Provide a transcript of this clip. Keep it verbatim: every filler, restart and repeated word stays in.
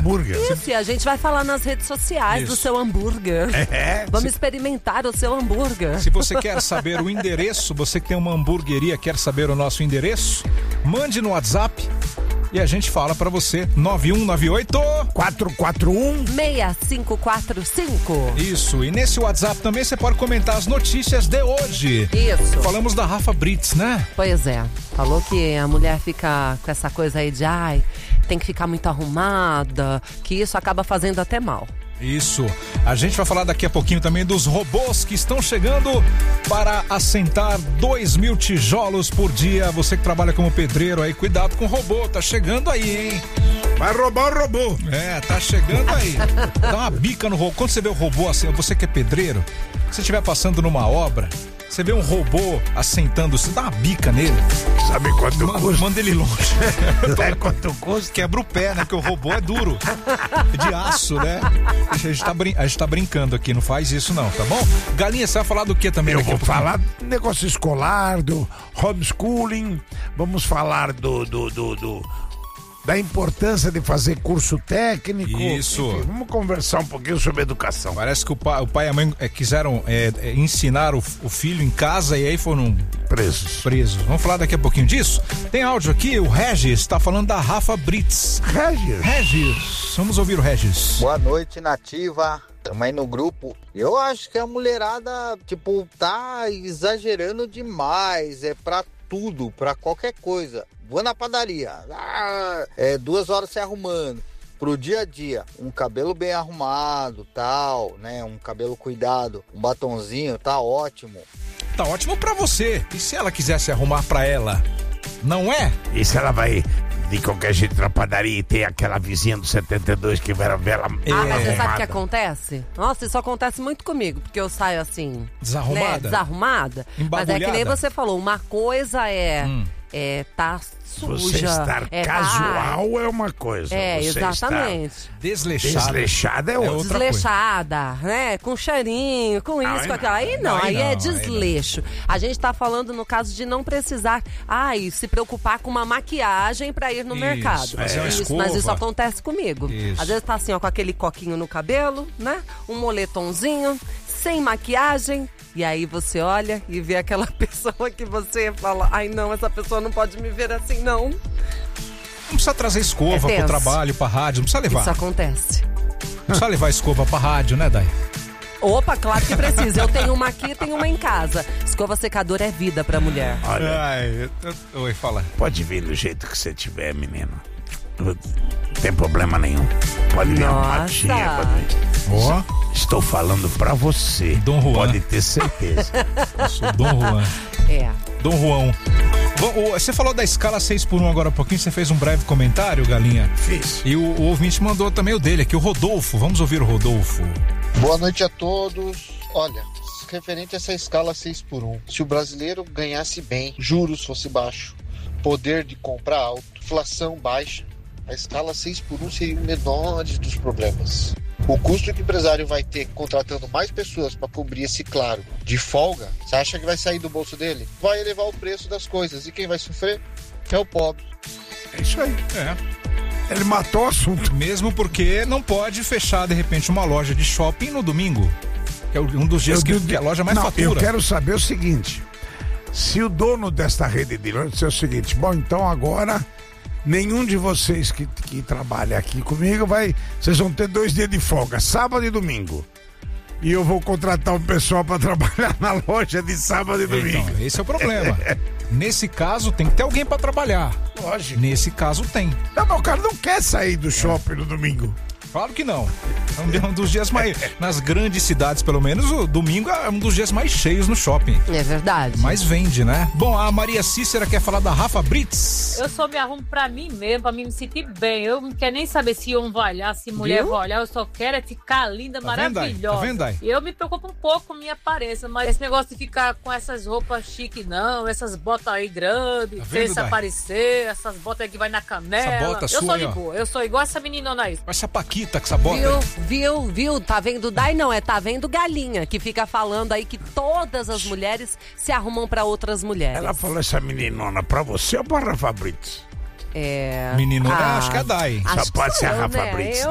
hambúrguer. Isso, e a gente vai falar nas redes sociais Isso. do seu hambúrguer. É. Vamos experimentar o seu hambúrguer. Se você quer saber o endereço, você que tem uma hamburgueria, quer saber o nosso endereço, mande no WhatsApp e a gente fala pra você. nove um nove oito quatro quatro um seis cinco quatro cinco. Isso, e nesse WhatsApp também você pode comentar as notícias de hoje. Isso. Falamos da Rafa Brits, né? Pois é, falou que a mulher fica com essa coisa aí de ai, tem que ficar muito arrumada, que isso acaba fazendo até mal. Isso. A gente vai falar daqui a pouquinho também dos robôs que estão chegando para assentar dois mil tijolos por dia. Você que trabalha como pedreiro aí, cuidado com o robô, tá chegando aí, hein? Vai roubar o robô. É, tá chegando aí. Dá uma bica no robô. Quando você vê o robô assim, você que é pedreiro, se você estiver passando numa obra, você vê um robô assentando, você dá uma bica nele. Sabe quanto Manda, custa? manda ele longe. Sabe quanto custa? Quebra o pé, né? Porque o robô é duro. De aço, né? A gente, tá brin- a gente tá brincando aqui, não faz isso não, tá bom? Galinha, você vai falar do que também? Eu daqui a vou pouquinho? falar do negócio escolar, do homeschooling, vamos falar do, do, do, do- da importância de fazer curso técnico. Isso. Enfim, vamos conversar um pouquinho sobre educação. Parece que o pai, o pai e a mãe é, quiseram é, é, ensinar o, o filho em casa e aí foram Presos. presos. Vamos falar daqui a pouquinho disso? Tem áudio aqui, o Regis tá falando da Rafa Brits. Regis. Regis, vamos ouvir o Regis. Boa noite, Nativa. Tamo aí no grupo. Eu acho que a mulherada, tipo, tá exagerando demais. É pra tudo, pra qualquer coisa. Vou na padaria. Ah, é duas horas se arrumando. Pro dia a dia, um cabelo bem arrumado, tal, né? Um cabelo cuidado, um batonzinho, tá ótimo. Tá ótimo pra você. E se ela quiser se arrumar pra ela? Não é? E se ela vai de qualquer jeito na padaria e tem aquela vizinha do setenta e dois que vai ver ela Ah, mas você sabe o que arrumada? acontece? Nossa, isso acontece muito comigo, porque eu saio assim... Desarrumada? Né, desarrumada. Mas é Embagulhada? que nem você falou, uma coisa é... Hum. É, tá suja. Você estar é, casual tá... é uma coisa. É, você exatamente. Desleixada. Desleixada é outra. outra Desleixada, né? Com cheirinho, com isso, Aí com aquilo. Aí não, Aí aí, não, é aí desleixo. A gente tá falando no caso de não precisar, ai, se preocupar com uma maquiagem pra ir no Isso, mercado. fazer uma Isso, escova. mas isso acontece comigo. Isso. Às vezes tá assim, ó, com aquele coquinho no cabelo, né? Um moletomzinho, sem maquiagem. E aí você olha e vê aquela pessoa que você fala, ai não, essa pessoa não pode me ver assim, não. Não precisa trazer escova É pro tenso. trabalho, pra rádio, não precisa levar. Isso acontece. Não precisa levar escova pra rádio, né, Dai? Opa, claro que precisa. Eu tenho uma aqui e tenho uma em casa. Escova secadora é vida pra mulher. Olha, Ai, eu- eu- oi, fala. pode vir do jeito que você tiver, menino. Não tem problema nenhum. Pode vir Nossa. arrumadinha, pode vir. Ó, Estou falando pra você. Dom Juan. Pode ter certeza. eu sou Dom Juan. É. Dom Juan. Bom, o- Você falou da escala seis por um agora há pouquinho, você fez um breve comentário, Galinha. Fiz. E o, o ouvinte mandou também o dele aqui, o Rodolfo. Vamos ouvir o Rodolfo. Boa noite a todos. Olha, referente a essa escala seis por um, se o brasileiro ganhasse bem, juros fosse baixo, poder de compra alto, inflação baixa, a escala seis por um seria o menor dos problemas. O custo que o empresário vai ter contratando mais pessoas para cobrir esse claro de folga, você acha que vai sair do bolso dele? Vai elevar o preço das coisas. E quem vai sofrer? É o pobre. É isso aí. É. Ele matou o assunto. Mesmo porque não pode fechar, de repente, uma loja de shopping no domingo. Que é um dos dias Eu que, digo- que a loja mais Não, fatura. eu quero saber o seguinte. Se o dono desta rede de lojas disser o seguinte, bom, então agora nenhum de vocês que, que trabalha aqui comigo vai... Vocês vão ter dois dias de folga, sábado e domingo. E eu vou contratar um pessoal para trabalhar na loja de sábado e domingo. Então, esse é o problema. Nesse caso, tem que ter alguém pra trabalhar. Lógico. Nesse caso, tem. Não, mas o cara não quer sair do shopping no domingo. Claro que não. É um dia- um dos dias mais... Nas grandes cidades, pelo menos, o domingo é um dos dias mais cheios no shopping. É verdade. Mais vende, né? Bom, a Maria Cícera quer falar da Rafa Brits. Eu só me arrumo pra mim mesmo, pra mim me sentir bem. Eu não quero nem saber se homem vai olhar, se mulher Viu? vai olhar. Eu só quero é ficar linda, Tá vendo, Dai? maravilhosa. Tá vendo, Dai? E eu me preocupo um pouco com minha aparência, mas esse negócio de ficar com essas roupas chiques, não, essas botas aí grandes, Tá sem vendo, se Dai? aparecer, essas botas aí que vai na canela. Essa bota eu sua sou aí, de ó. boa, eu sou igual essa meninona aí. Vai ser a Paquita com essa bota. Viu, viu, viu? Tá vendo Dai? Não, é tá vendo Galinha, que fica falando aí que todas as mulheres se arrumam pra outras mulheres. Ela falou essa meninona pra você ou pra Rafa Brits? É... Menino, Ah, acho que é a Dai. acho Só pode que ser a eu, Rafa né? Brits. Eu